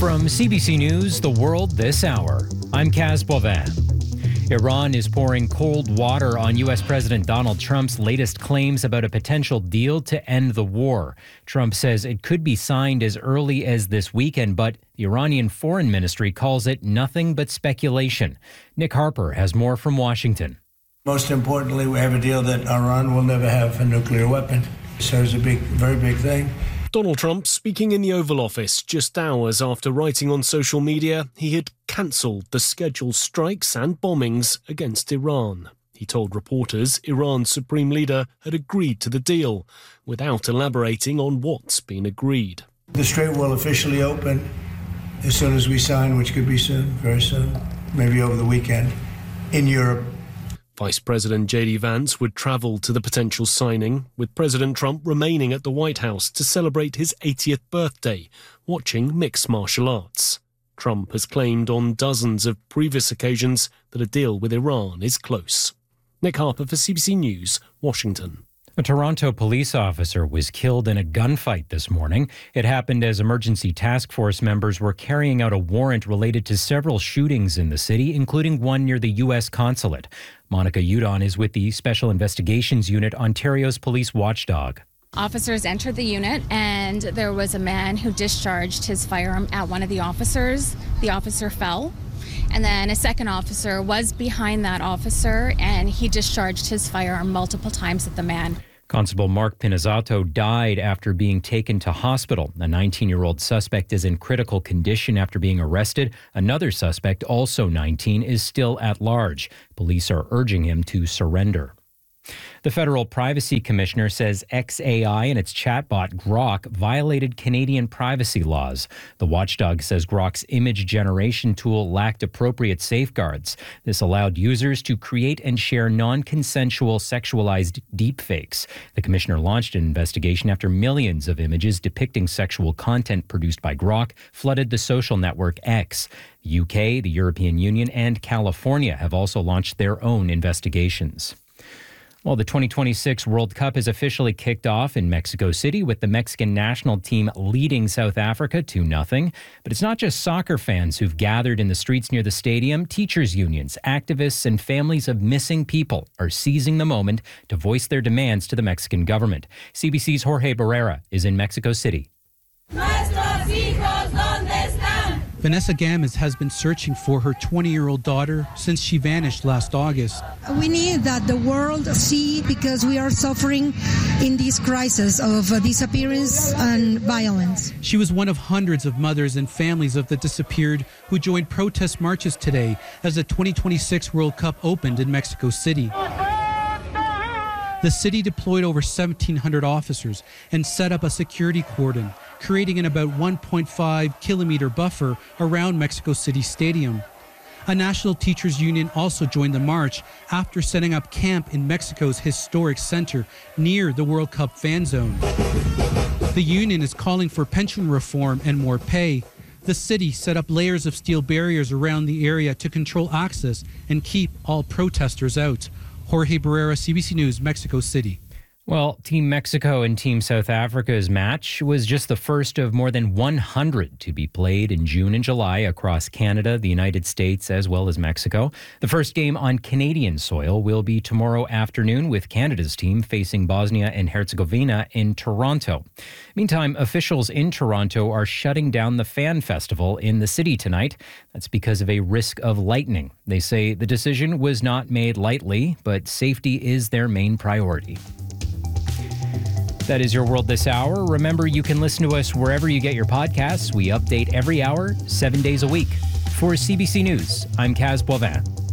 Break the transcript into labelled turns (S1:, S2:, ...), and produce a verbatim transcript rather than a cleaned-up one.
S1: From C B C News, The World This Hour, I'm Kaz Boivin. Iran is pouring cold water on U S. President Donald Trump's latest claims about a potential deal to end the war. Trump says it could be signed as early as this weekend, but the Iranian Foreign Ministry calls it nothing but speculation. Nick Harper has more from Washington.
S2: Most importantly, we have a deal that Iran will never have a nuclear weapon. So it's a big, very big thing.
S3: Donald Trump speaking in the Oval Office just hours after writing on social media he had cancelled the scheduled strikes and bombings against Iran. He told reporters Iran's supreme leader had agreed to the deal, without elaborating on what's been agreed.
S2: The Strait will officially open as soon as we sign, which could be soon, very soon, maybe over the weekend, in Europe.
S3: Vice President J D Vance would travel to the potential signing, with President Trump remaining at the White House to celebrate his eightieth birthday, watching mixed martial arts. Trump has claimed on dozens of previous occasions that a deal with Iran is close. Nick Harper for C B C News, Washington.
S1: A Toronto police officer was killed in a gunfight this morning. It happened as emergency task force members were carrying out a warrant related to several shootings in the city, including one near the U S consulate. Monica Udon is with the Special Investigations Unit, Ontario's police watchdog.
S4: Officers entered the unit and there was a man who discharged his firearm at one of the officers. The officer fell. And then a second officer was behind that officer, and he discharged his firearm multiple times at the man.
S1: Constable Mark Pinizzato died after being taken to hospital. A nineteen-year-old suspect is in critical condition after being arrested. Another suspect, also nineteen, is still at large. Police are urging him to surrender. The Federal Privacy Commissioner says X A I and its chatbot Grok violated Canadian privacy laws. The watchdog says Grok's image generation tool lacked appropriate safeguards. This allowed users to create and share non-consensual sexualized deepfakes. The commissioner launched an investigation after millions of images depicting sexual content produced by Grok flooded the social network X. The U K, the European Union, and California have also launched their own investigations. Well, the twenty twenty-six World Cup is officially kicked off in Mexico City with the Mexican national team leading South Africa two nothing. But it's not just soccer fans who've gathered in the streets near the stadium. Teachers' unions, activists, and families of missing people are seizing the moment to voice their demands to the Mexican government. C B C's Jorge Barrera is in Mexico City.
S5: Vanessa Games has been searching for her twenty-year-old daughter since she vanished last August.
S6: We need that the world see, because we are suffering in this crisis of uh, disappearance and violence.
S5: She was one of hundreds of mothers and families of the disappeared who joined protest marches today as the twenty twenty-six World Cup opened in Mexico City. The city deployed over seventeen hundred officers and set up a security cordon, creating an about one point five kilometer buffer around Mexico City Stadium. A national teachers union also joined the march after setting up camp in Mexico's historic center near the World Cup fan zone. The union is calling for pension reform and more pay. The city set up layers of steel barriers around the area to control access and keep all protesters out. Jorge Barrera, C B C News, Mexico City.
S1: Well, Team Mexico and Team South Africa's match was just the first of more than one hundred to be played in June and July across Canada, the United States, as well as Mexico. The first game on Canadian soil will be tomorrow afternoon, with Canada's team facing Bosnia and Herzegovina in Toronto. Meantime, officials in Toronto are shutting down the Fan Festival in the city tonight. That's because of a risk of lightning. They say the decision was not made lightly, but safety is their main priority. That is your World This Hour. Remember, you can listen to us wherever you get your podcasts. We update every hour, seven days a week. For C B C News, I'm Kaz Boivin.